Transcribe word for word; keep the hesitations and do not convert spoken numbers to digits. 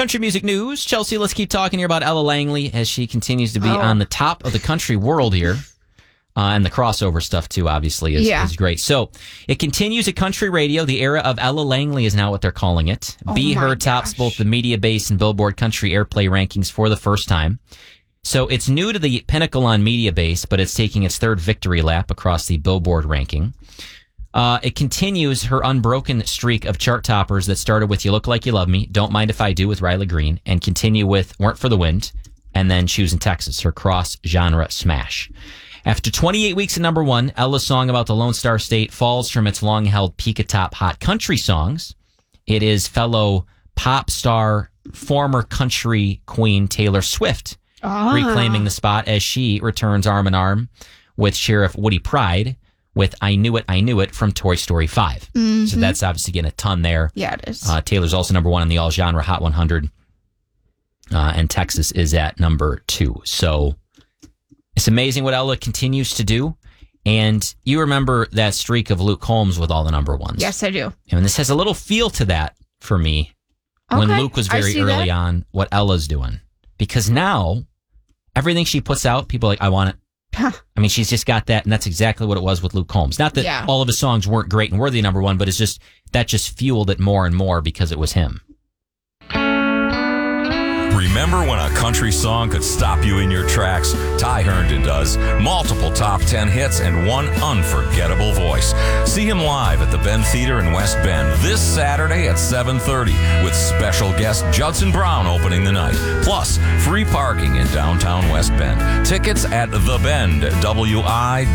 country music news. Chelsea, let's keep talking here about Ella Langley as she continues to be oh. on the top of the country world here. Uh, and the crossover stuff, too, obviously, is, yeah. is great. So it continues at country radio. The era of Ella Langley is now what they're calling it. Oh Be Her gosh. tops both the media base and Billboard country airplay rankings for the first time. So it's new to the pinnacle on media base, but it's taking its third victory lap across the Billboard ranking. Uh, it continues her unbroken streak of chart toppers that started with You Look Like You Love Me, Don't Mind If I Do with Riley Green, and continue with Weren't for the Wind, and then Choosing Texas, her cross-genre smash. After twenty-eight weeks at number one, Ella's song about the Lone Star State falls from its long-held peak atop hot country songs. It is fellow pop star, former country queen Taylor Swift ah. reclaiming the spot as she returns arm in arm with Sheriff Woody Pride with I Knew It, I Knew It from Toy Story five. Mm-hmm. So that's obviously getting a ton there. Yeah, it is. Uh, Taylor's also number one in the all-genre Hot one hundred, uh, and Texas is at number two. So it's amazing what Ella continues to do. And you remember that streak of Luke Combs with all the number ones. Yes, I do. And this has a little feel to that for me okay. when Luke was I very see early that. on, what Ella's doing. Because now, everything she puts out, people are like, I want it. I mean, she's just got that, and that's exactly what it was with Luke Combs. Not that yeah. all of his songs weren't great and worthy of number one, but it's just, that just fueled it more and more because it was him. Remember when a country song could stop you in your tracks? Ty Herndon does. Multiple top ten hits and one unforgettable voice. See him live at the Bend Theater in West Bend this Saturday at seven thirty with special guest Judson Brown opening the night. Plus, free parking in downtown West Bend. Tickets at the bend w i